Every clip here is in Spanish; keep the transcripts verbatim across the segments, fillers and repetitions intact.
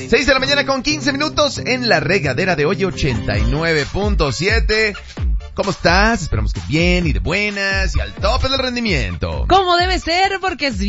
seis de la mañana con quince minutos en la regadera de hoy ochenta y nueve punto siete. ¿Cómo estás? Esperamos que bien y de buenas y al tope del rendimiento. Como debe ser, porque es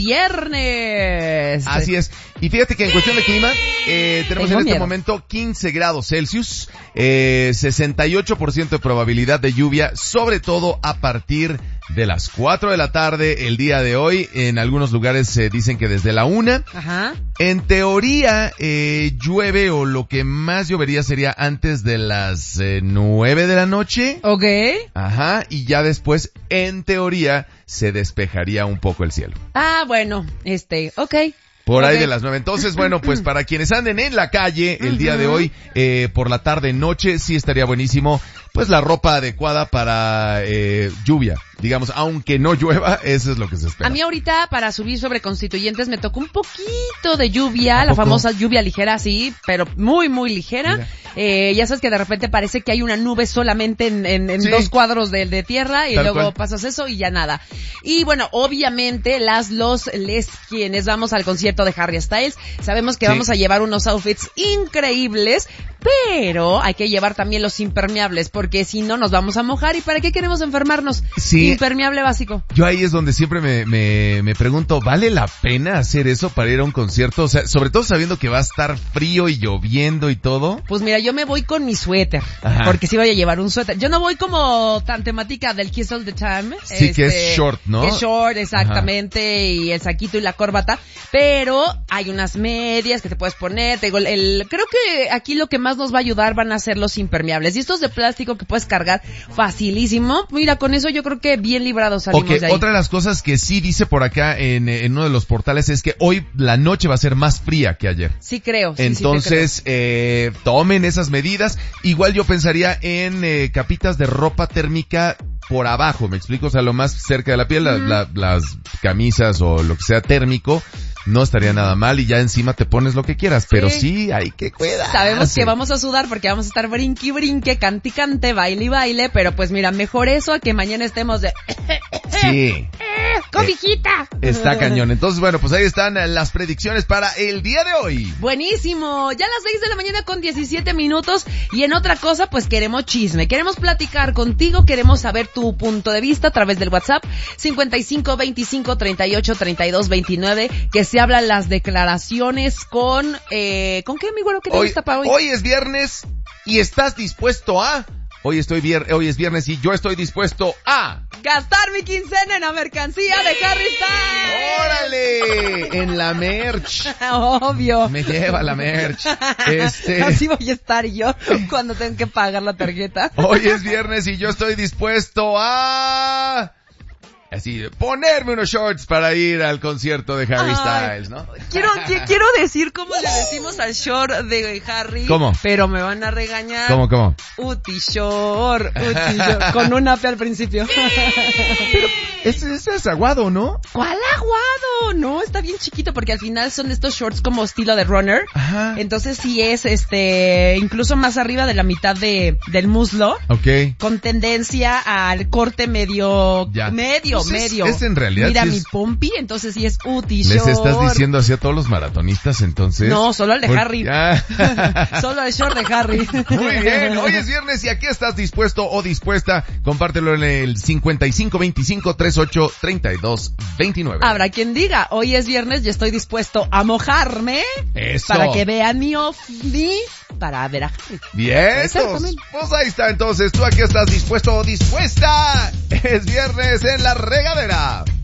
viernes. Así es. Y fíjate que en cuestión de clima, eh, tenemos Tengo en este miedo. momento quince grados Celsius, eh, sesenta y ocho por ciento de probabilidad de lluvia, sobre todo a partir de las cuatro de la tarde el día de hoy. En algunos lugares se dicen que desde la una. Ajá. En teoría, eh, llueve o lo que más llovería sería antes de las eh, nueve de la noche. Ok. Ajá, y ya después, en teoría, se despejaría un poco el cielo. Ah, bueno, este, ok. Por ahí Ok. de las nueve. Entonces, bueno, pues para quienes anden en la calle el día de hoy, eh, por la tarde, noche, sí estaría buenísimo, pues la ropa adecuada para eh, lluvia. Digamos, aunque no llueva, eso es lo que se espera. A mí ahorita para subir sobre Constituyentes me tocó un poquito de lluvia, ¿A la poco? famosa lluvia ligera, sí, pero muy, muy ligera. Mira. Eh, ya sabes que de repente parece que hay una nube solamente en, en, en Sí. dos cuadros de, de tierra y Tal luego cual. pasas eso y ya nada. Y bueno, obviamente las, los, les quienes vamos al concierto de Harry Styles, sabemos que Sí. vamos a llevar unos outfits increíbles, pero hay que llevar también los impermeables porque si no nos vamos a mojar y ¿para qué queremos enfermarnos? Sí. Impermeable básico. Yo ahí es donde siempre me, me, me pregunto, ¿vale la pena hacer eso para ir a un concierto? O sea, sobre todo sabiendo que va a estar frío y lloviendo y todo. Pues mira, yo me voy con mi suéter, Ajá. porque sí voy a llevar un suéter. Yo no voy como tan temática del Kiss All the Time. Sí, que es short, ¿no? Que es short, exactamente, y el saquito y la corbata, pero hay unas medias que te puedes poner, te digo, el, el- creo que aquí lo que más nos va a ayudar van a ser los impermeables. Y estos de plástico que puedes cargar facilísimo, mira, con eso yo creo que bien librados salimos Ok, de ahí. otra de las cosas que sí dice por acá en, en uno de los portales es que hoy la noche va a ser más fría que ayer. Sí creo, sí, sí te Entonces, eh, tomen esas medidas. Igual yo pensaría en eh, capitas de ropa térmica por abajo, ¿me explico? O sea, lo más cerca de la piel, la- la- las camisas o lo que sea térmico, no estaría nada mal y ya encima te pones lo que quieras, pero sí hay que cuidar. Sabemos que vamos a sudar porque vamos a estar brinqui brinque, canti cante, baile y baile, pero pues mira, mejor eso a que mañana estemos de Sí. cobijita. Está cañón. Entonces, bueno, pues ahí están las predicciones para el día de hoy. Buenísimo, ya a las seis de la mañana con diecisiete minutos y en otra cosa pues queremos chisme, queremos platicar contigo, queremos saber tu punto de vista a través del WhatsApp cincuenta y cinco veinticinco treinta y ocho treinta y dos veintinueve, que se hablan las declaraciones con, eh, ¿con qué mi güero? ¿Qué te Hoy, gusta para hoy? hoy es viernes y estás dispuesto a... Hoy estoy vier... hoy es viernes y yo estoy dispuesto a... Gastar mi quincena en la mercancía de Harry Styles. ¡Órale! En la merch. Obvio. Me lleva la merch. Este... Así voy a estar yo cuando tengo que pagar la tarjeta. Hoy es viernes y yo estoy dispuesto a... Así, ponerme unos shorts para ir al concierto de Harry Ay, Styles, ¿no? Quiero, qui- quiero decir cómo le decimos al short de Harry. ¿Cómo? Pero me van a regañar. ¿Cómo, cómo? Uti short, uti short, con un ape al principio. Ese, ese es aguado, ¿no? ¿Cuál aguado? No, está bien chiquito porque al final son estos shorts como estilo de runner. Ajá. Entonces sí es, este, incluso más arriba de la mitad de, del muslo. Ok. Con tendencia al corte medio, Ya. medio, Pues es- medio. es en realidad Mira sí mi es- pompi, entonces sí es uti Les short. estás diciendo así a todos los maratonistas, entonces. No, solo al de Por- Harry. Ya. Solo el short de Harry. Muy bien, hoy es viernes y aquí estás dispuesto o dispuesta. Compártelo en el cincuenta y cinco veinticinco treinta y ocho treinta y dos veintinueve. Habrá quien diga, hoy es viernes y estoy dispuesto a mojarme. Eso. Para que vean mi ovni, para ver a Harry. Bien, ser también. pues ahí está entonces. Tú aquí estás dispuesto o dispuesta. Es viernes en la regadera.